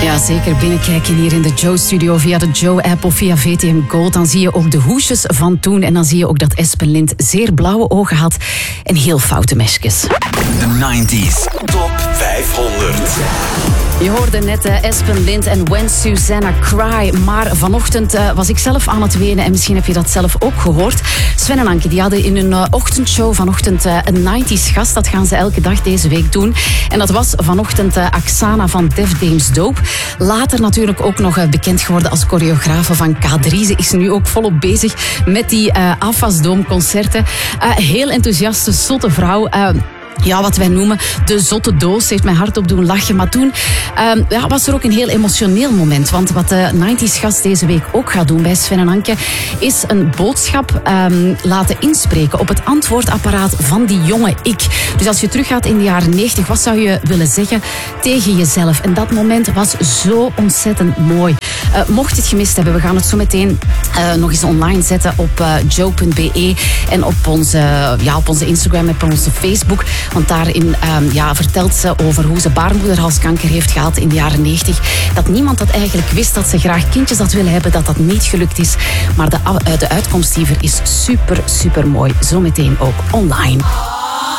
Ja, zeker. Binnenkijken hier in de Joe-studio via de Joe-app of via VTM Gold. Dan zie je ook de hoesjes van toen. En dan zie je ook dat Espen Lind zeer blauwe ogen had en heel foute mesjes. De 90s Top 500. Je hoorde net Espen Lind en When Susanna Cry. Maar vanochtend was ik zelf aan het wenen. En misschien heb je dat zelf ook gehoord. Sven en Anke die hadden in hun ochtendshow vanochtend een 90s gast. Dat gaan ze elke dag deze week doen. En dat was vanochtend Aksana van Def Dames Dope. Later natuurlijk ook nog bekend geworden als choreografe van K3. Ze is nu ook volop bezig met die Afasdoom-concerten. Heel enthousiaste, zotte vrouw. Ja, wat wij noemen de zotte doos. Ze heeft mij hardop doen lachen. Maar toen was er ook een heel emotioneel moment. Want wat de 90s gast deze week ook gaat doen bij Sven en Anke, is een boodschap laten inspreken op het antwoordapparaat van die jonge ik. Dus als je teruggaat in de jaren 90, wat zou je willen zeggen tegen jezelf? En dat moment was zo ontzettend mooi. Mocht je het gemist hebben, we gaan het zo meteen nog eens online zetten op joe.be en op onze Instagram en op onze Facebook. Want daarin vertelt ze over hoe ze baarmoederhalskanker heeft gehad in de jaren 90. Dat niemand dat eigenlijk wist, dat ze graag kindjes had willen hebben, dat dat niet gelukt is. Maar de uitkomst hiervoor is super, super mooi. Zometeen ook online.